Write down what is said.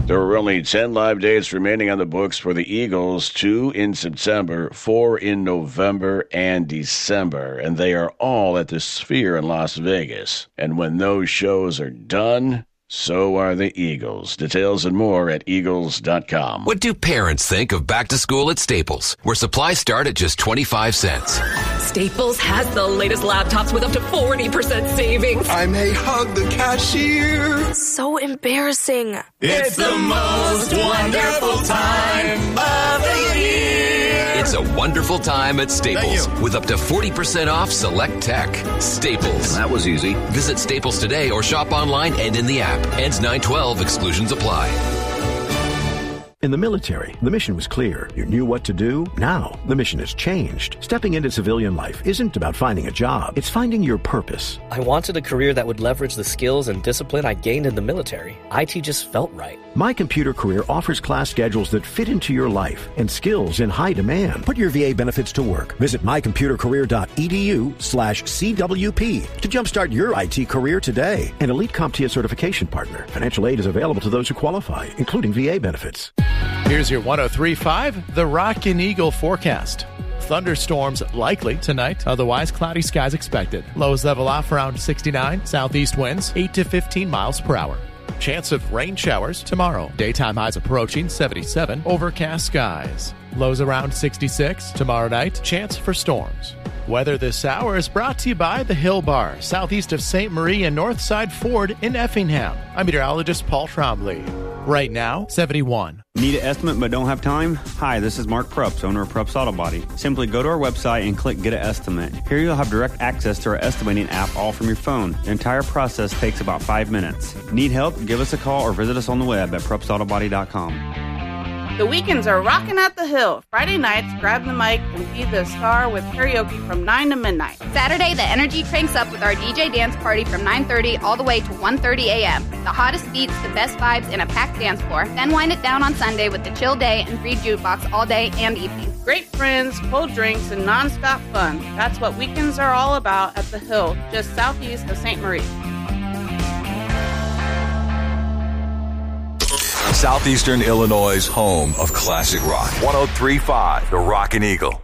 There are only 10 live dates remaining on the books for the Eagles, 2 in September, 4 in November and December, and they are all at the Sphere in Las Vegas. And when those shows are done, so are the Eagles. Details and more at Eagles.com. What do parents think of back to school at Staples, where supplies start at just 25 cents? Staples has the latest laptops with up to 40% savings. I may hug the cashier. So embarrassing. It's the most wonderful time of the year. It's a wonderful time at Staples with up to 40% off select tech. Staples. That was easy. Visit Staples today or shop online and in the app. Ends 9/12. Exclusions apply. In the military, the mission was clear. You knew what to do. Now, the mission has changed. Stepping into civilian life isn't about finding a job. It's finding your purpose. I wanted a career that would leverage the skills and discipline I gained in the military. IT just felt right. My Computer Career offers class schedules that fit into your life and skills in high demand. Put your VA benefits to work. Visit mycomputercareer.edu/CWP to jumpstart your IT career today. An elite CompTIA certification partner. Financial aid is available to those who qualify, including VA benefits. Here's your 103.5, the Rock and Eagle forecast. Thunderstorms likely tonight, otherwise cloudy skies expected. Lows level off around 69, southeast winds 8 to 15 miles per hour. Chance of rain showers tomorrow. Daytime highs approaching 77, overcast skies. Lows around 66 tomorrow night, chance for storms. Weather this hour is brought to you by the Hill Bar, southeast of St. Marie and Northside Ford in Effingham. I'm meteorologist Paul Trombley. Right now, 71. Need an estimate but don't have time? Hi, this is Mark Prups, owner of Prups Auto Body. Simply go to our website and click Get an Estimate. Here you'll have direct access to our estimating app all from your phone. The entire process takes about 5 minutes. Need help? Give us a call or visit us on the web at PrupsAutoBody.com. The weekends are rocking at the Hill. Friday nights, grab the mic and be the star with karaoke from 9 to midnight. Saturday, the energy cranks up with our DJ dance party from 9:30 all the way to 1:30 a.m. The hottest beats, the best vibes, and a packed dance floor. Then wind it down on Sunday with the chill day and free jukebox all day and evening. Great friends, cold drinks, and nonstop fun. That's what weekends are all about at the Hill, just southeast of St. Marie. Southeastern Illinois' home of classic rock. 103.5, the Rock and Eagle.